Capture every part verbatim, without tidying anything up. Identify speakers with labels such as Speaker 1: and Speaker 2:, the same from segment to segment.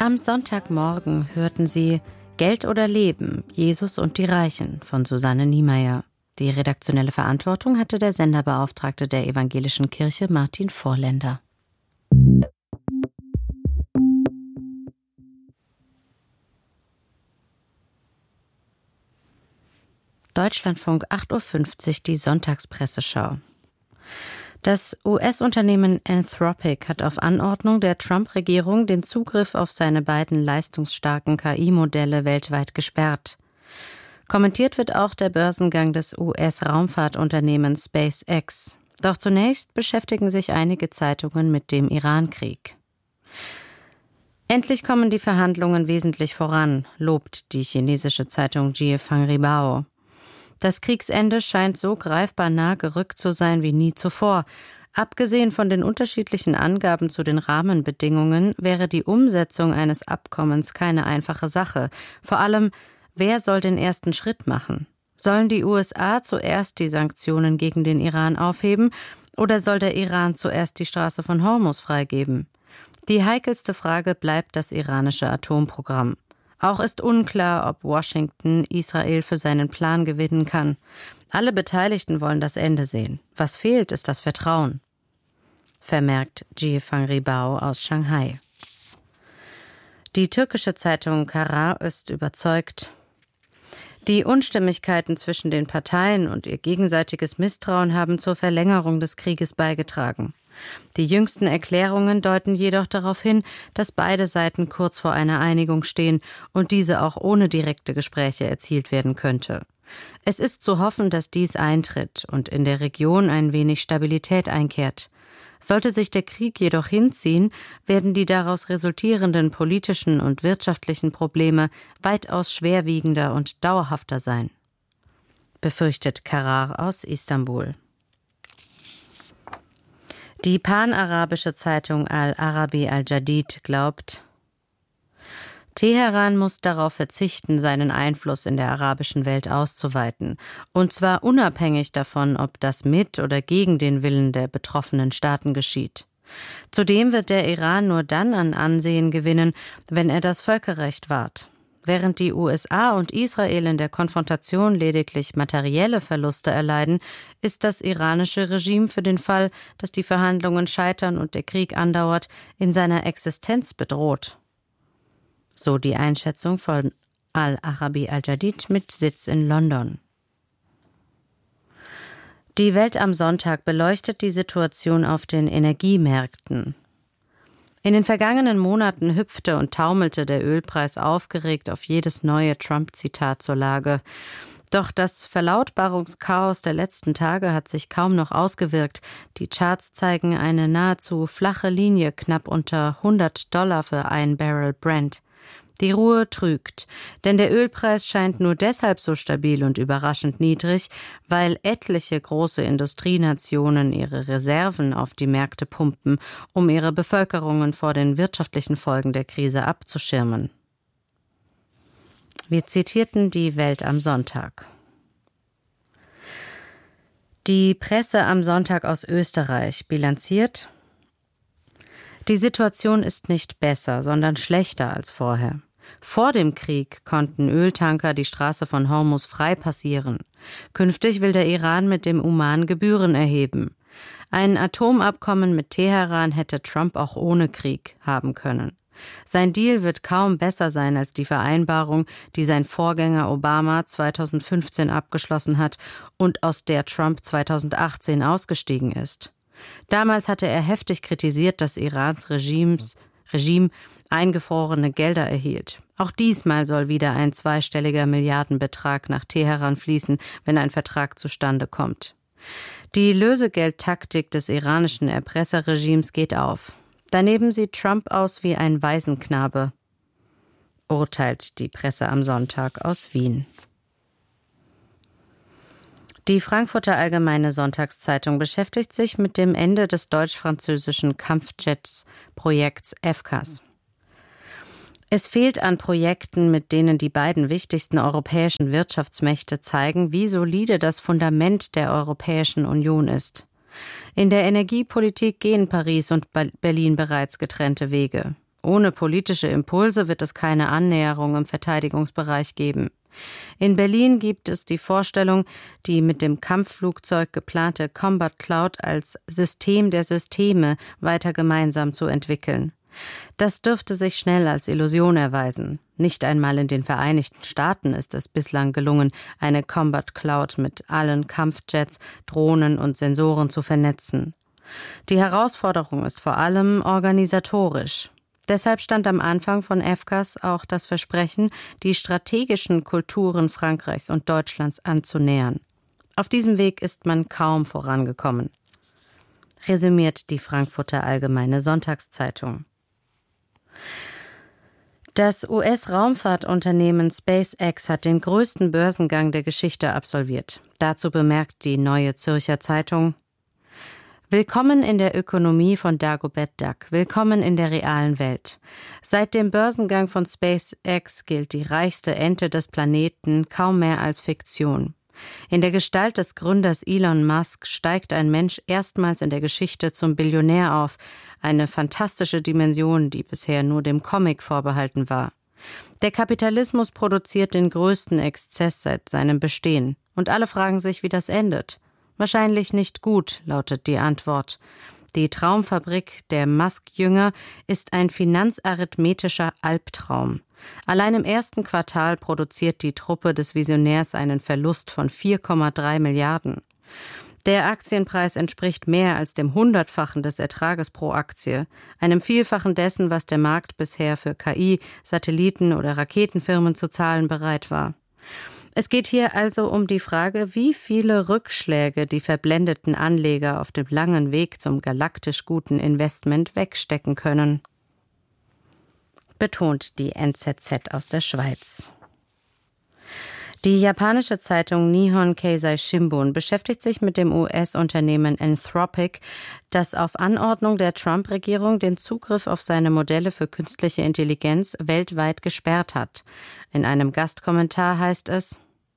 Speaker 1: Am Sonntagmorgen hörten Sie Geld oder Leben, Jesus und die Reichen von Susanne Niemeyer. Die redaktionelle Verantwortung hatte der Senderbeauftragte der Evangelischen Kirche Martin Vorländer. Deutschlandfunk acht Uhr fünfzig, die Sonntagspresseschau. Das U S-Unternehmen Anthropic hat auf Anordnung der Trump-Regierung den Zugriff auf seine beiden leistungsstarken K I-Modelle weltweit gesperrt. Kommentiert wird auch der Börsengang des U S-Raumfahrtunternehmens SpaceX. Doch zunächst beschäftigen sich einige Zeitungen mit dem Iran-Krieg. Endlich kommen die Verhandlungen wesentlich voran, lobt die chinesische Zeitung Jiefang Ribao. Das Kriegsende scheint so greifbar nah gerückt zu sein wie nie zuvor. Abgesehen von den unterschiedlichen Angaben zu den Rahmenbedingungen wäre die Umsetzung eines Abkommens keine einfache Sache. Vor allem, wer soll den ersten Schritt machen? Sollen die U S A zuerst die Sanktionen gegen den Iran aufheben oder soll der Iran zuerst die Straße von Hormuz freigeben? Die heikelste Frage bleibt das iranische Atomprogramm. Auch ist unklar, ob Washington Israel für seinen Plan gewinnen kann. Alle Beteiligten wollen das Ende sehen. Was fehlt, ist das Vertrauen, vermerkt Jiefang Ribao aus Shanghai. Die türkische Zeitung Karar ist überzeugt. Die Unstimmigkeiten zwischen den Parteien und ihr gegenseitiges Misstrauen haben zur Verlängerung des Krieges beigetragen. Die jüngsten Erklärungen deuten jedoch darauf hin, dass beide Seiten kurz vor einer Einigung stehen und diese auch ohne direkte Gespräche erzielt werden könnte. Es ist zu hoffen, dass dies eintritt und in der Region ein wenig Stabilität einkehrt. Sollte sich der Krieg jedoch hinziehen, werden die daraus resultierenden politischen und wirtschaftlichen Probleme weitaus schwerwiegender und dauerhafter sein, befürchtet Karar aus Istanbul. Die panarabische Zeitung Al-Arabi Al-Jadid glaubt, Teheran muss darauf verzichten, seinen Einfluss in der arabischen Welt auszuweiten, und zwar unabhängig davon, ob das mit oder gegen den Willen der betroffenen Staaten geschieht. Zudem wird der Iran nur dann an Ansehen gewinnen, wenn er das Völkerrecht wahrt. Während die U S A und Israel in der Konfrontation lediglich materielle Verluste erleiden, ist das iranische Regime für den Fall, dass die Verhandlungen scheitern und der Krieg andauert, in seiner Existenz bedroht. So die Einschätzung von Al-Arabi Al-Jadid mit Sitz in London. Die Welt am Sonntag beleuchtet die Situation auf den Energiemärkten. In den vergangenen Monaten hüpfte und taumelte der Ölpreis aufgeregt auf jedes neue Trump-Zitat zur Lage. Doch das Verlautbarungschaos der letzten Tage hat sich kaum noch ausgewirkt. Die Charts zeigen eine nahezu flache Linie knapp unter hundert Dollar für ein Barrel Brent. Die Ruhe trügt, denn der Ölpreis scheint nur deshalb so stabil und überraschend niedrig, weil etliche große Industrienationen ihre Reserven auf die Märkte pumpen, um ihre Bevölkerungen vor den wirtschaftlichen Folgen der Krise abzuschirmen. Wir zitierten die Welt am Sonntag. Die Presse am Sonntag aus Österreich bilanziert: Die Situation ist nicht besser, sondern schlechter als vorher. Vor dem Krieg konnten Öltanker die Straße von Hormuz frei passieren. Künftig will der Iran mit dem Oman Gebühren erheben. Ein Atomabkommen mit Teheran hätte Trump auch ohne Krieg haben können. Sein Deal wird kaum besser sein als die Vereinbarung, die sein Vorgänger Obama zweitausendfünfzehn abgeschlossen hat und aus der Trump zweitausendachtzehn ausgestiegen ist. Damals hatte er heftig kritisiert, dass Irans Regimes, Regime eingefrorene Gelder erhielt. Auch diesmal soll wieder ein zweistelliger Milliardenbetrag nach Teheran fließen, wenn ein Vertrag zustande kommt. Die Lösegeldtaktik des iranischen Erpresserregimes geht auf. Daneben sieht Trump aus wie ein Waisenknabe, urteilt die Presse am Sonntag aus Wien. Die Frankfurter Allgemeine Sonntagszeitung beschäftigt sich mit dem Ende des deutsch-französischen Kampfjets-Projekts F C A S. Es fehlt an Projekten, mit denen die beiden wichtigsten europäischen Wirtschaftsmächte zeigen, wie solide das Fundament der Europäischen Union ist. In der Energiepolitik gehen Paris und Berlin bereits getrennte Wege. Ohne politische Impulse wird es keine Annäherung im Verteidigungsbereich geben. In Berlin gibt es die Vorstellung, die mit dem Kampfflugzeug geplante Combat Cloud als System der Systeme weiter gemeinsam zu entwickeln. Das dürfte sich schnell als Illusion erweisen. Nicht einmal in den Vereinigten Staaten ist es bislang gelungen, eine Combat Cloud mit allen Kampfjets, Drohnen und Sensoren zu vernetzen. Die Herausforderung ist vor allem organisatorisch. Deshalb stand am Anfang von F C A S auch das Versprechen, die strategischen Kulturen Frankreichs und Deutschlands anzunähern. Auf diesem Weg ist man kaum vorangekommen. Resümiert die Frankfurter Allgemeine Sonntagszeitung. Das U S-Raumfahrtunternehmen SpaceX hat den größten Börsengang der Geschichte absolviert. Dazu bemerkt die Neue Zürcher Zeitung: Willkommen in der Ökonomie von Dagobert Duck, willkommen in der realen Welt. Seit dem Börsengang von SpaceX gilt die reichste Ente des Planeten kaum mehr als Fiktion. In der Gestalt des Gründers Elon Musk steigt ein Mensch erstmals in der Geschichte zum Billionär auf, eine fantastische Dimension, die bisher nur dem Comic vorbehalten war. Der Kapitalismus produziert den größten Exzess seit seinem Bestehen, und alle fragen sich, wie das endet. Wahrscheinlich nicht gut, lautet die Antwort. Die Traumfabrik der Musk-Jünger ist ein finanzarithmetischer Albtraum. Allein im ersten Quartal produziert die Truppe des Visionärs einen Verlust von vier Komma drei Milliarden. Der Aktienpreis entspricht mehr als dem Hundertfachen des Ertrages pro Aktie, einem Vielfachen dessen, was der Markt bisher für K I, Satelliten- oder Raketenfirmen zu zahlen bereit war. Es geht hier also um die Frage, wie viele Rückschläge die verblendeten Anleger auf dem langen Weg zum galaktisch guten Investment wegstecken können. Betont die N Z Z aus der Schweiz. Die japanische Zeitung Nihon Keizai Shimbun beschäftigt sich mit dem U S-Unternehmen Anthropic, das auf Anordnung der Trump-Regierung den Zugriff auf seine Modelle für künstliche Intelligenz weltweit gesperrt hat. In einem Gastkommentar heißt es: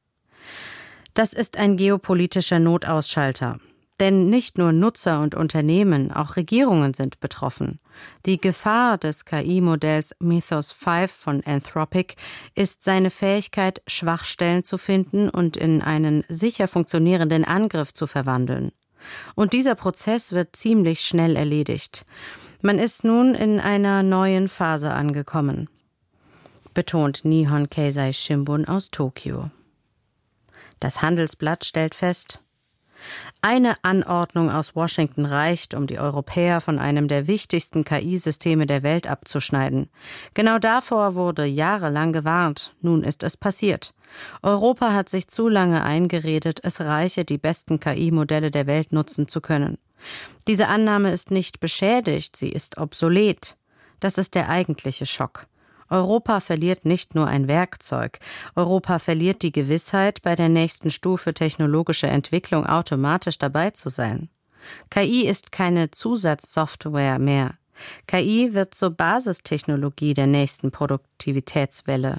Speaker 1: Das ist ein geopolitischer Notausschalter. Denn nicht nur Nutzer und Unternehmen, auch Regierungen sind betroffen. Die Gefahr des K I-Modells Mythos fünf von Anthropic ist seine Fähigkeit, Schwachstellen zu finden und in einen sicher funktionierenden Angriff zu verwandeln. Und dieser Prozess wird ziemlich schnell erledigt. Man ist nun in einer neuen Phase angekommen, betont Nihon Keizai Shimbun aus Tokio. Das Handelsblatt stellt fest: Eine Anordnung aus Washington reicht, um die Europäer von einem der wichtigsten K I-Systeme der Welt abzuschneiden. Genau davor wurde jahrelang gewarnt. Nun ist es passiert. Europa hat sich zu lange eingeredet, es reiche, die besten K I-Modelle der Welt nutzen zu können. Diese Annahme ist nicht beschädigt, sie ist obsolet. Das ist der eigentliche Schock. Europa verliert nicht nur ein Werkzeug, Europa verliert die Gewissheit, bei der nächsten Stufe technologischer Entwicklung automatisch dabei zu sein. K I ist keine Zusatzsoftware mehr. K I wird zur Basistechnologie der nächsten Produktivitätswelle,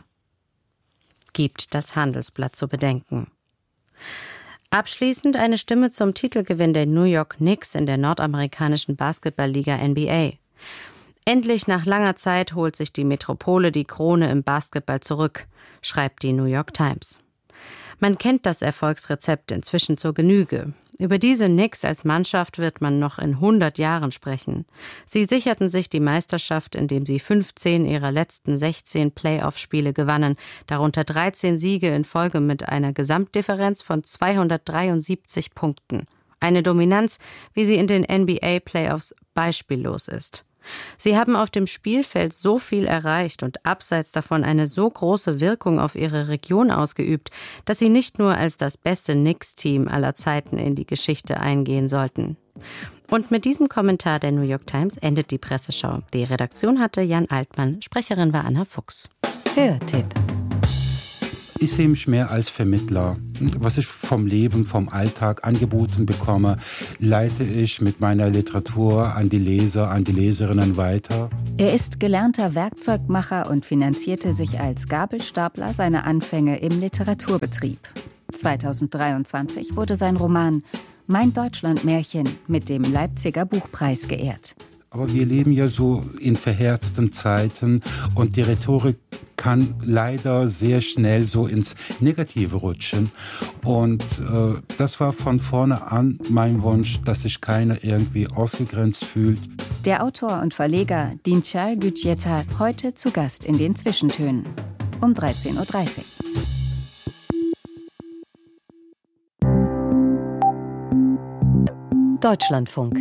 Speaker 1: gibt das Handelsblatt zu bedenken. Abschließend eine Stimme zum Titelgewinn der New York Knicks in der nordamerikanischen Basketballliga N B A. Endlich nach langer Zeit holt sich die Metropole die Krone im Basketball zurück, schreibt die New York Times. Man kennt das Erfolgsrezept inzwischen zur Genüge. Über diese Knicks als Mannschaft wird man noch in hundert Jahren sprechen. Sie sicherten sich die Meisterschaft, indem sie fünfzehn ihrer letzten sechzehn Playoff-Spiele gewannen, darunter dreizehn Siege in Folge mit einer Gesamtdifferenz von zweihundertdreiundsiebzig Punkten. Eine Dominanz, wie sie in den N B A-Playoffs beispiellos ist. Sie haben auf dem Spielfeld so viel erreicht und abseits davon eine so große Wirkung auf ihre Region ausgeübt, dass sie nicht nur als das beste Knicks-Team aller Zeiten in die Geschichte eingehen sollten. Und mit diesem Kommentar der New York Times endet die Presseschau. Die Redaktion hatte Jan Altmann, Sprecherin war Anna Fuchs.
Speaker 2: Hörtipp.
Speaker 3: Ich sehe mich mehr als Vermittler. Was ich vom Leben, vom Alltag angeboten bekomme, leite ich mit meiner Literatur an die Leser, an die Leserinnen weiter.
Speaker 2: Er ist gelernter Werkzeugmacher und finanzierte sich als Gabelstapler seine Anfänge im Literaturbetrieb. zweitausenddreiundzwanzig wurde sein Roman Mein Deutschlandmärchen mit dem Leipziger Buchpreis geehrt.
Speaker 3: Aber wir leben ja so in verhärteten Zeiten und die Rhetorik kann leider sehr schnell so ins Negative rutschen. Und äh, das war von vorne an mein Wunsch, dass sich keiner irgendwie ausgegrenzt fühlt.
Speaker 2: Der Autor und Verleger Dinçer Gücüyeter heute zu Gast in den Zwischentönen um dreizehn Uhr dreißig.
Speaker 4: Deutschlandfunk.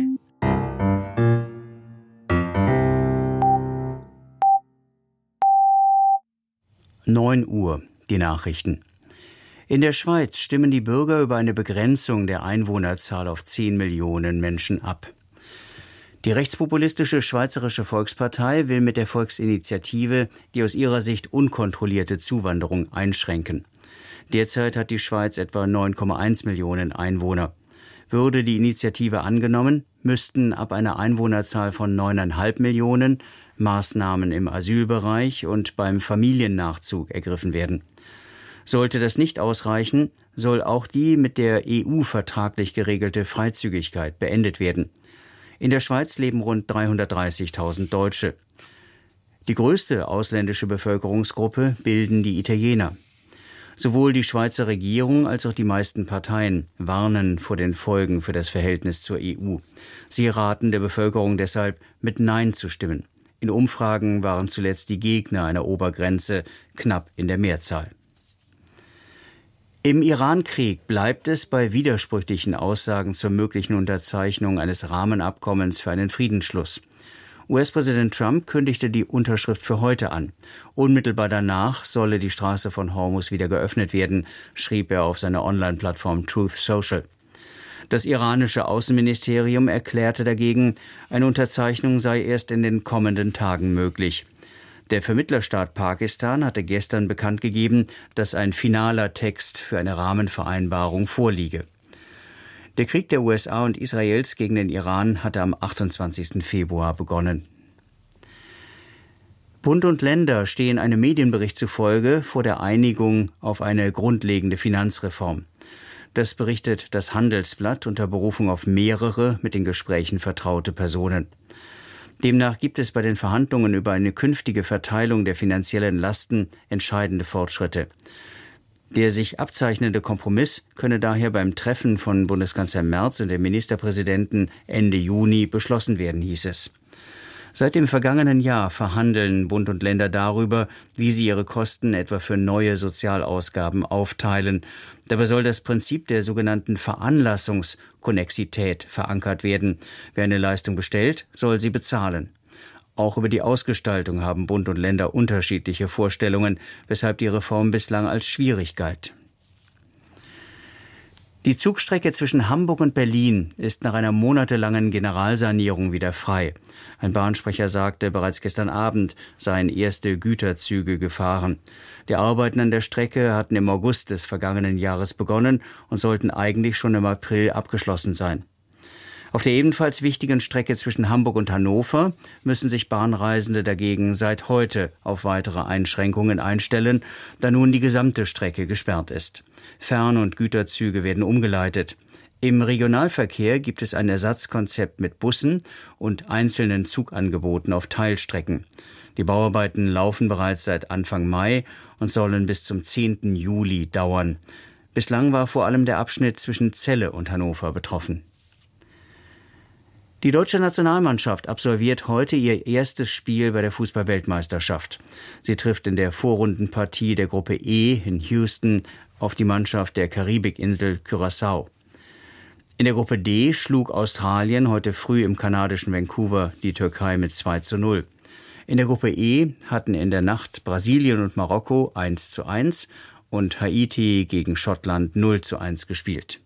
Speaker 5: neun Uhr, die Nachrichten. In der Schweiz stimmen die Bürger über eine Begrenzung der Einwohnerzahl auf zehn Millionen Menschen ab. Die rechtspopulistische Schweizerische Volkspartei will mit der Volksinitiative die aus ihrer Sicht unkontrollierte Zuwanderung einschränken. Derzeit hat die Schweiz etwa neun Komma eins Millionen Einwohner. Würde die Initiative angenommen, müssten ab einer Einwohnerzahl von neun Komma fünf Millionen Maßnahmen im Asylbereich und beim Familiennachzug ergriffen werden. Sollte das nicht ausreichen, soll auch die mit der E U vertraglich geregelte Freizügigkeit beendet werden. In der Schweiz leben rund dreihundertdreißigtausend Deutsche. Die größte ausländische Bevölkerungsgruppe bilden die Italiener. Sowohl die Schweizer Regierung als auch die meisten Parteien warnen vor den Folgen für das Verhältnis zur E U. Sie raten der Bevölkerung deshalb, mit Nein zu stimmen. In Umfragen waren zuletzt die Gegner einer Obergrenze knapp in der Mehrzahl. Im Iran-Krieg bleibt es bei widersprüchlichen Aussagen zur möglichen Unterzeichnung eines Rahmenabkommens für einen Friedensschluss. U S-Präsident Trump kündigte die Unterschrift für heute an. Unmittelbar danach solle die Straße von Hormuz wieder geöffnet werden, schrieb er auf seiner Online-Plattform Truth Social. Das iranische Außenministerium erklärte dagegen, eine Unterzeichnung sei erst in den kommenden Tagen möglich. Der Vermittlerstaat Pakistan hatte gestern bekannt gegeben, dass ein finaler Text für eine Rahmenvereinbarung vorliege. Der Krieg der U S A und Israels gegen den Iran hatte am achtundzwanzigsten Februar begonnen. Bund und Länder stehen einem Medienbericht zufolge vor der Einigung auf eine grundlegende Finanzreform. Das berichtet das Handelsblatt unter Berufung auf mehrere mit den Gesprächen vertraute Personen. Demnach gibt es bei den Verhandlungen über eine künftige Verteilung der finanziellen Lasten entscheidende Fortschritte. Der sich abzeichnende Kompromiss könne daher beim Treffen von Bundeskanzler Merz und dem Ministerpräsidenten Ende Juni beschlossen werden, hieß es. Seit dem vergangenen Jahr verhandeln Bund und Länder darüber, wie sie ihre Kosten etwa für neue Sozialausgaben aufteilen. Dabei soll das Prinzip der sogenannten Veranlassungskonnexität verankert werden. Wer eine Leistung bestellt, soll sie bezahlen. Auch über die Ausgestaltung haben Bund und Länder unterschiedliche Vorstellungen, weshalb die Reform bislang als schwierig galt. Die Zugstrecke zwischen Hamburg und Berlin ist nach einer monatelangen Generalsanierung wieder frei. Ein Bahnsprecher sagte, bereits gestern Abend seien erste Güterzüge gefahren. Die Arbeiten an der Strecke hatten im August des vergangenen Jahres begonnen und sollten eigentlich schon im April abgeschlossen sein. Auf der ebenfalls wichtigen Strecke zwischen Hamburg und Hannover müssen sich Bahnreisende dagegen seit heute auf weitere Einschränkungen einstellen, da nun die gesamte Strecke gesperrt ist. Fern- und Güterzüge werden umgeleitet. Im Regionalverkehr gibt es ein Ersatzkonzept mit Bussen und einzelnen Zugangeboten auf Teilstrecken. Die Bauarbeiten laufen bereits seit Anfang Mai und sollen bis zum zehnten Juli dauern. Bislang war vor allem der Abschnitt zwischen Celle und Hannover betroffen. Die deutsche Nationalmannschaft absolviert heute ihr erstes Spiel bei der Fußball-Weltmeisterschaft. Sie trifft in der Vorrundenpartie der Gruppe E in Houston auf die Mannschaft der Karibikinsel Curaçao. In der Gruppe D schlug Australien heute früh im kanadischen Vancouver die Türkei mit zwei zu null. In der Gruppe E hatten in der Nacht Brasilien und Marokko eins zu eins und Haiti gegen Schottland null zu eins gespielt.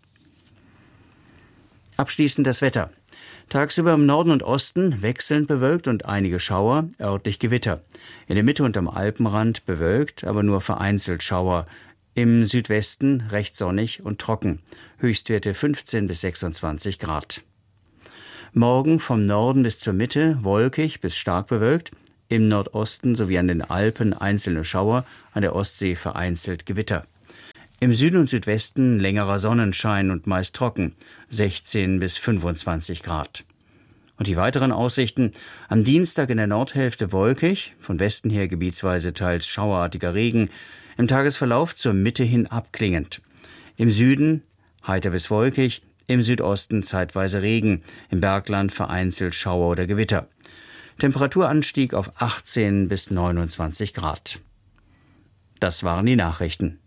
Speaker 5: Abschließend das Wetter. Tagsüber im Norden und Osten wechselnd bewölkt und einige Schauer, örtlich Gewitter. In der Mitte und am Alpenrand bewölkt, aber nur vereinzelt Schauer. Im Südwesten recht sonnig und trocken. Höchstwerte fünfzehn bis sechsundzwanzig Grad. Morgen vom Norden bis zur Mitte wolkig bis stark bewölkt. Im Nordosten sowie an den Alpen einzelne Schauer, an der Ostsee vereinzelt Gewitter. Im Süden und Südwesten längerer Sonnenschein und meist trocken, sechzehn bis fünfundzwanzig Grad. Und die weiteren Aussichten: am Dienstag in der Nordhälfte wolkig, von Westen her gebietsweise teils schauerartiger Regen, im Tagesverlauf zur Mitte hin abklingend. Im Süden heiter bis wolkig, im Südosten zeitweise Regen, im Bergland vereinzelt Schauer oder Gewitter. Temperaturanstieg auf achtzehn bis neunundzwanzig Grad. Das waren die Nachrichten.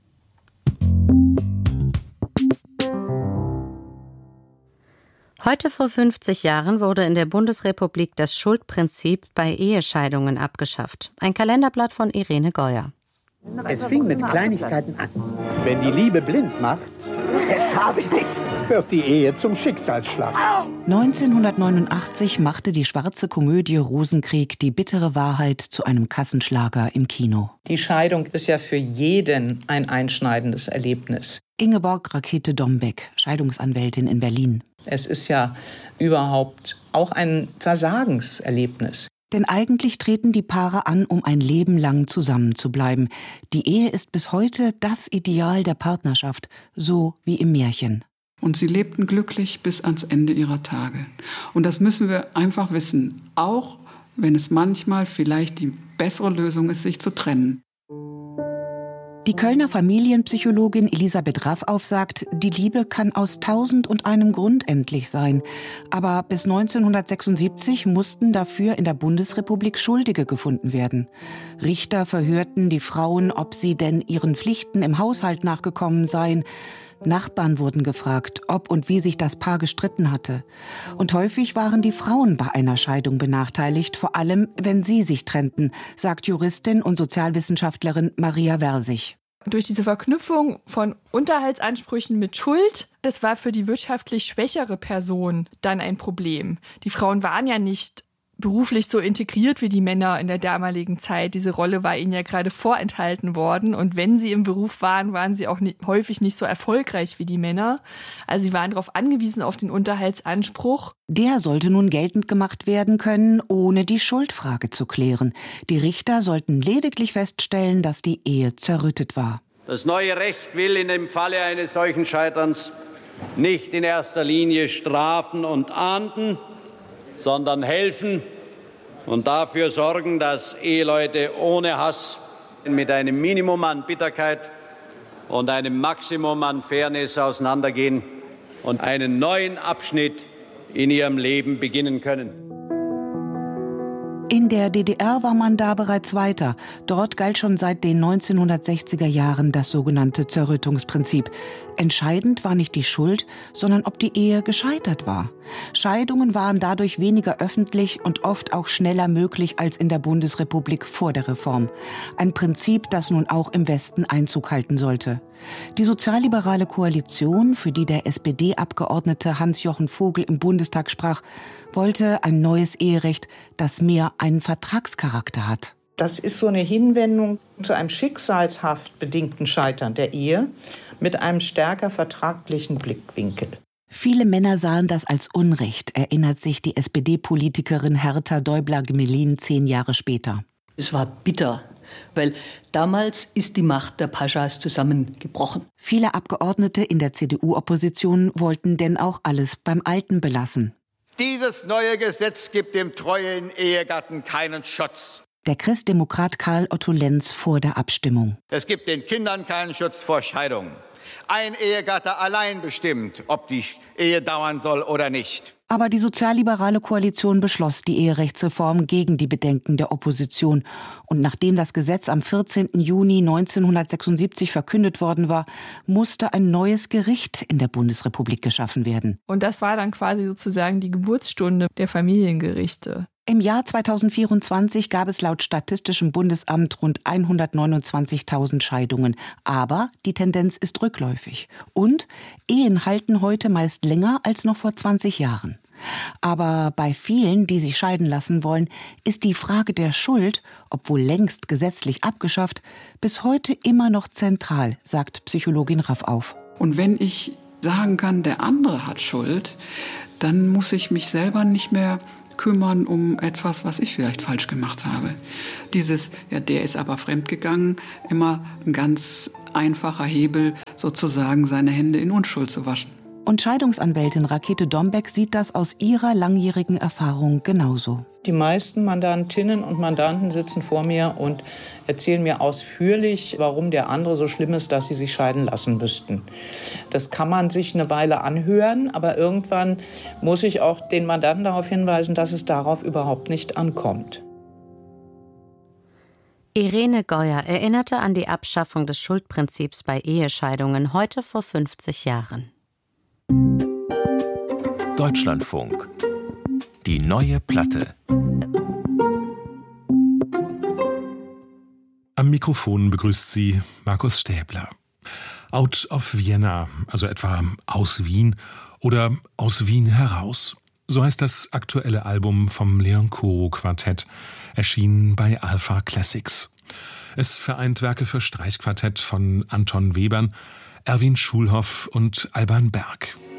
Speaker 1: Heute vor fünfzig Jahren wurde in der Bundesrepublik das Schuldprinzip bei Ehescheidungen abgeschafft. Ein Kalenderblatt von Irene Geuer.
Speaker 4: Es fing mit Kleinigkeiten an. Wenn die Liebe blind macht, jetzt habe ich dich, wird die Ehe zum Schicksalsschlag.
Speaker 6: neunzehnhundertneunundachtzig machte die schwarze Komödie Rosenkrieg die bittere Wahrheit zu einem Kassenschlager im Kino.
Speaker 7: Die Scheidung ist ja für jeden ein einschneidendes Erlebnis.
Speaker 6: Ingeborg Rakete-Dombeck, Scheidungsanwältin in Berlin.
Speaker 7: Es ist ja überhaupt auch ein Versagenserlebnis.
Speaker 6: Denn eigentlich treten die Paare an, um ein Leben lang zusammenzubleiben. Die Ehe ist bis heute das Ideal der Partnerschaft, so wie im Märchen.
Speaker 8: Und sie lebten glücklich bis ans Ende ihrer Tage. Und das müssen wir einfach wissen, auch wenn es manchmal vielleicht die bessere Lösung ist, sich zu trennen.
Speaker 6: Die Kölner Familienpsychologin Elisabeth Raffauf sagt, die Liebe kann aus tausend und einem Grund endlich sein. Aber bis neunzehnhundertsechsundsiebzig mussten dafür in der Bundesrepublik Schuldige gefunden werden. Richter verhörten die Frauen, ob sie denn ihren Pflichten im Haushalt nachgekommen seien. Nachbarn wurden gefragt, ob und wie sich das Paar gestritten hatte. Und häufig waren die Frauen bei einer Scheidung benachteiligt, vor allem wenn sie sich trennten, sagt Juristin und Sozialwissenschaftlerin Maria Versich.
Speaker 9: Durch diese Verknüpfung von Unterhaltsansprüchen mit Schuld, das war für die wirtschaftlich schwächere Person dann ein Problem. Die Frauen waren ja nicht beruflich so integriert wie die Männer in der damaligen Zeit. Diese Rolle war ihnen ja gerade vorenthalten worden. Und wenn sie im Beruf waren, waren sie auch nicht, häufig nicht so erfolgreich wie die Männer. Also sie waren darauf angewiesen, auf den Unterhaltsanspruch.
Speaker 6: Der sollte nun geltend gemacht werden können, ohne die Schuldfrage zu klären. Die Richter sollten lediglich feststellen, dass die Ehe zerrüttet war.
Speaker 10: Das neue Recht will in dem Falle eines solchen Scheiterns nicht in erster Linie strafen und ahnden, sondern helfen und dafür sorgen, dass Eheleute ohne Hass mit einem Minimum an Bitterkeit und einem Maximum an Fairness auseinandergehen und einen neuen Abschnitt in ihrem Leben beginnen können.
Speaker 6: In der D D R war man da bereits weiter. Dort galt schon seit den neunzehnhundertsechziger Jahren das sogenannte Zerrüttungsprinzip. Entscheidend war nicht die Schuld, sondern ob die Ehe gescheitert war. Scheidungen waren dadurch weniger öffentlich und oft auch schneller möglich als in der Bundesrepublik vor der Reform. Ein Prinzip, das nun auch im Westen Einzug halten sollte. Die sozialliberale Koalition, für die der S P D-Abgeordnete Hans-Jochen Vogel im Bundestag sprach, wollte ein neues Eherecht, das mehr einen Vertragscharakter hat.
Speaker 7: Das ist so eine Hinwendung zu einem schicksalshaft bedingten Scheitern der Ehe mit einem stärker vertraglichen Blickwinkel.
Speaker 6: Viele Männer sahen das als Unrecht, erinnert sich die S P D-Politikerin Hertha Däubler-Gmelin zehn Jahre später.
Speaker 11: Es war bitter, weil damals ist die Macht der Paschas zusammengebrochen.
Speaker 6: Viele Abgeordnete in der C D U-Opposition wollten denn auch alles beim Alten belassen.
Speaker 12: Dieses neue Gesetz gibt dem treuen Ehegatten keinen Schutz.
Speaker 6: Der Christdemokrat Karl Otto Lenz vor der Abstimmung.
Speaker 12: Es gibt den Kindern keinen Schutz vor Scheidung. Ein Ehegatte allein bestimmt, ob die Ehe dauern soll oder nicht.
Speaker 6: Aber die sozialliberale Koalition beschloss die Eherechtsreform gegen die Bedenken der Opposition. Und nachdem das Gesetz am vierzehnten Juni neunzehnhundertsechsundsiebzig verkündet worden war, musste ein neues Gericht in der Bundesrepublik geschaffen werden.
Speaker 9: Und das war dann quasi sozusagen die Geburtsstunde der Familiengerichte.
Speaker 6: Im Jahr zweitausendvierundzwanzig gab es laut Statistischem Bundesamt rund hundertneunundzwanzigtausend Scheidungen. Aber die Tendenz ist rückläufig. Und Ehen halten heute meist länger als noch vor zwanzig Jahren. Aber bei vielen, die sich scheiden lassen wollen, ist die Frage der Schuld, obwohl längst gesetzlich abgeschafft, bis heute immer noch zentral, sagt Psychologin Raffauf.
Speaker 8: Und wenn ich sagen kann, der andere hat Schuld, dann muss ich mich selber nicht mehr kümmern um etwas, was ich vielleicht falsch gemacht habe. Dieses, ja, der ist aber fremdgegangen, immer ein ganz einfacher Hebel, sozusagen seine Hände in Unschuld zu waschen.
Speaker 6: Und Scheidungsanwältin Rakete Dombeck sieht das aus ihrer langjährigen Erfahrung genauso.
Speaker 7: Die meisten Mandantinnen und Mandanten sitzen vor mir und erzählen mir ausführlich, warum der andere so schlimm ist, dass sie sich scheiden lassen müssten. Das kann man sich eine Weile anhören, aber irgendwann muss ich auch den Mandanten darauf hinweisen, dass es darauf überhaupt nicht ankommt.
Speaker 1: Irene Goyer erinnerte an die Abschaffung des Schuldprinzips bei Ehescheidungen heute vor fünfzig Jahren.
Speaker 13: Deutschlandfunk. Die neue Platte.
Speaker 14: Am Mikrofon begrüßt sie Markus Stäbler. Out of Vienna, also etwa aus Wien oder aus Wien heraus. So heißt das aktuelle Album vom Leon-Koro-Quartett, erschienen bei Alpha Classics. Es vereint Werke für Streichquartett von Anton Webern, Erwin Schulhoff und Alban Berg.